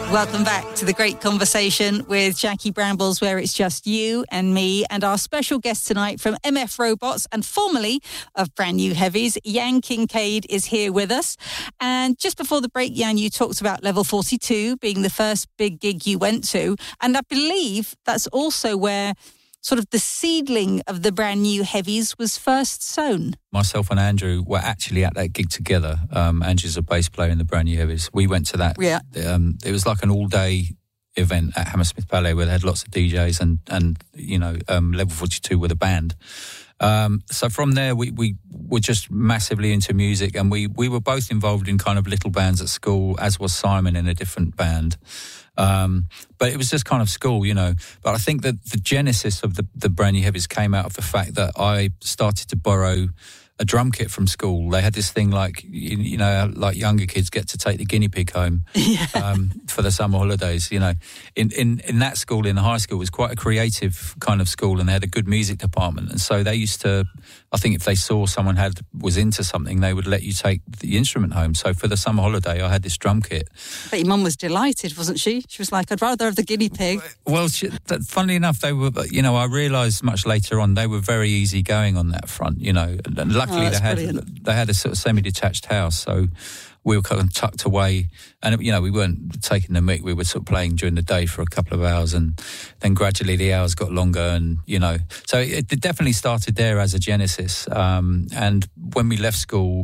Welcome back to The Great Conversation with Jackie Brambles, where it's just you and me and our special guest tonight from MF Robots and formerly of Brand New Heavies. Jan Kincaid is here with us. And just before the break, Jan, you talked about Level 42 being the first big gig you went to. And I believe that's also where sort of the seedling of the Brand New Heavies was first sown. Myself and Andrew were actually at that gig together. Andrew's a bass player in the Brand New Heavies. We went to that. Yeah. It was like an all-day event at Hammersmith Ballet where they had lots of DJs and Level 42 with a band. So from there, we were just massively into music, and we were both involved in kind of little bands at school, as was Simon in a different band. But it was just kind of school, you know. But I think that the genesis of the Brand New Heavies came out of the fact that I started to borrow a drum kit from school. They had this thing like, you know, like younger kids get to take the guinea pig home for the summer holidays, you know. In that school, in the high school, it was quite a creative kind of school, and they had a good music department. And so they used to, I think if they saw someone was into something, they would let you take the instrument home. So for the summer holiday, I had this drum kit. But your mum was delighted, wasn't she? She was like, I'd rather have the guinea pig. Well, funnily enough, they were, you know, I realised much later on, they were very easygoing on that front, you know. And luckily they had a sort of semi-detached house, so we were kind of tucked away, and you know, we weren't taking the mick. We were sort of playing during the day for a couple of hours, and then gradually the hours got longer, and you know, so it definitely started there as a genesis. And when we left school,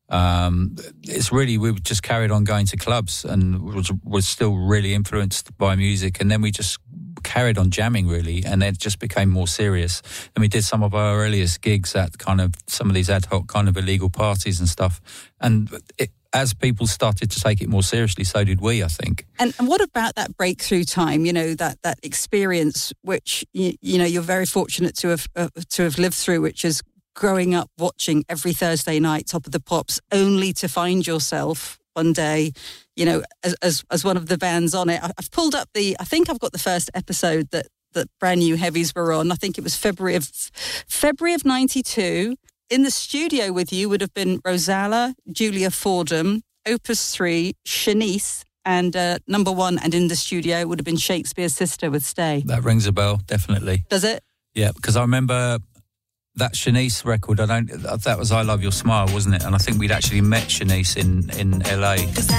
it's really, we just carried on going to clubs and was still really influenced by music, and then we just carried on jamming really, and then it just became more serious. And we did some of our earliest gigs at kind of some of these ad hoc kind of illegal parties and stuff, and as people started to take it more seriously, so did we, I think. And what about that breakthrough time, you know, that experience which you know you're very fortunate to have lived through, which is growing up watching every Thursday night Top of the Pops, only to find yourself one day, you know, as one of the bands on it. I've pulled up I think I've got the first episode that Brand New Heavies were on. I think it was February of 92. In the studio with you would have been Rosala, Julia Fordham, Opus 3, Shanice, and number one, and in the studio would have been Shakespeare's Sister with Stay. That rings a bell, definitely. Does it? Yeah, because I remember that Shanice record, that was I Love Your Smile, wasn't it? And I think we'd actually met Shanice in LA.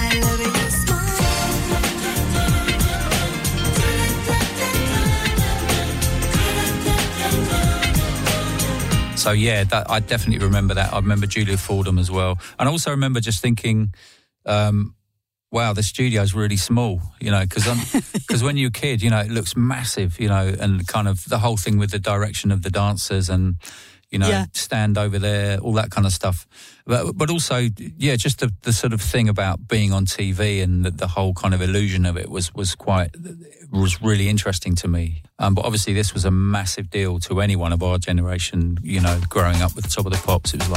So yeah, I definitely remember that. I remember Julia Fordham as well. And I also remember just thinking, wow, the studio's really small, you know, because when you're a kid, you know, it looks massive, you know, and kind of the whole thing with the direction of the dancers and, you know, stand over there, all that kind of stuff. But also, yeah, just the sort of thing about being on TV and the whole kind of illusion of it was really interesting to me. But obviously this was a massive deal to anyone of our generation, you know, growing up with Top of the Pops. It was